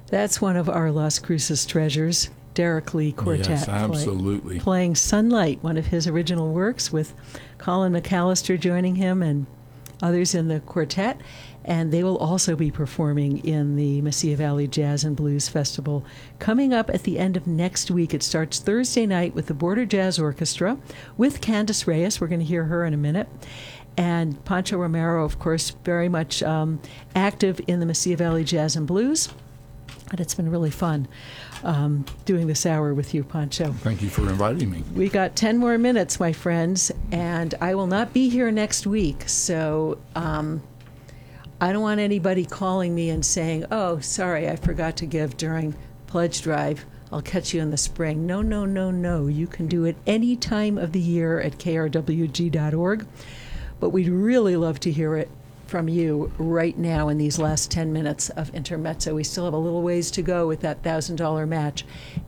That's one of our Las Cruces treasures, Derek Lee Quartet. Yes, absolutely. Playing Sunlight, one of his original works, with Colin McAllister joining him and others in the quartet. And they will also be performing in the Mesilla Valley Jazz and Blues Festival coming up at the end of next week. It starts Thursday night with the Border Jazz Orchestra with Candice Reyes. We're going to hear her in a minute. And Pancho Romero, of course, very much active in the Mesilla Valley Jazz and Blues. And it's been really fun doing this hour with you, Pancho. Thank you for inviting me. We got 10 more minutes, my friends, and I will not be here next week. So I don't want anybody calling me and saying, oh, sorry, I forgot to give during Pledge Drive. I'll catch you in the spring. No, no, no, no. You can do it any time of the year at krwg.org. But we'd really love to hear it from you right now in these last 10 minutes of Intermezzo. We still have a little ways to go with that $1,000 match.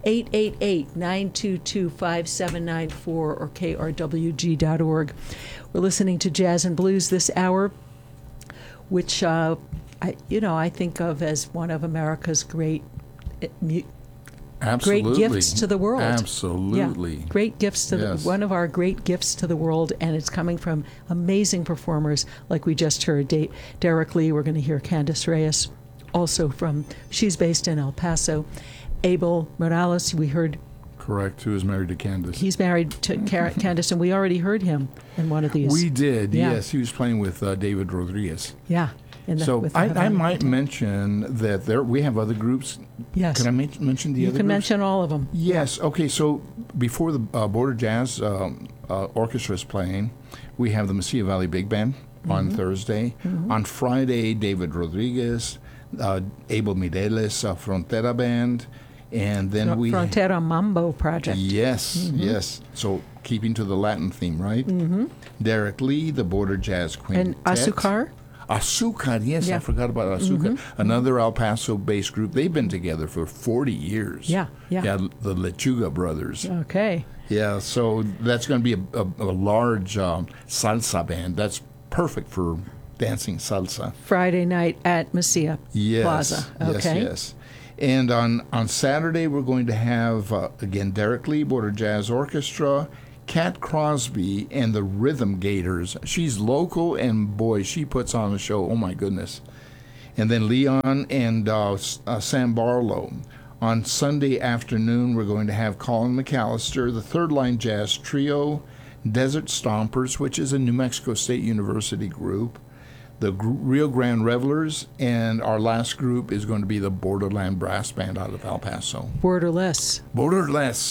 888-922-5794 or krwg.org. We're listening to Jazz and Blues this hour, which I think of as one of America's great gifts to the world. Absolutely. Yeah, great gifts to one of our great gifts to the world, and it's coming from amazing performers like we just heard. Derek Lee, we're going to hear Candice Reyes, also she's based in El Paso. Abel Morales, we heard. Correct, who is married to Candice. He's married to Candice, and we already heard him in one of these. We did, yes. He was playing with David Rodriguez. Yeah. I might mention that we have other groups. Yes. Can I mention the other groups? You can mention all of them. Yes. Okay, so before the Border Jazz Orchestra is playing, we have the Mesilla Valley Big Band on Thursday. Mm-hmm. On Friday, David Rodriguez, Abel Mireles, Frontera Band, and then Frontera Mambo Project. Yes, yes. So keeping to the Latin theme, right? Mm-hmm. Derek Lee, the Border Jazz Quintet. And Azucar? Azucar, yes, yeah. I forgot about Azucar. Mm-hmm. Another El Paso-based group. They've been together for 40 years. Yeah. The Lechuga brothers. Okay. Yeah, so that's going to be a large salsa band. That's perfect for dancing salsa. Friday night at Mesilla Plaza. Okay. Yes. And on Saturday, we're going to have, again, Derek Lee, Border Jazz Orchestra, Kat Crosby, and the Rhythm Gators. She's local, and boy, she puts on a show. Oh, my goodness. And then Leon and Sam Barlow. On Sunday afternoon, we're going to have Colin McAllister, the Third Line Jazz Trio, Desert Stompers, which is a New Mexico State University group, the Rio Grande Revelers, and our last group is going to be the Borderland Brass Band out of El Paso. Borderless.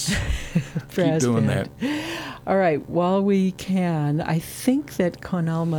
Keep doing that. All right, while we can, I think that Conalma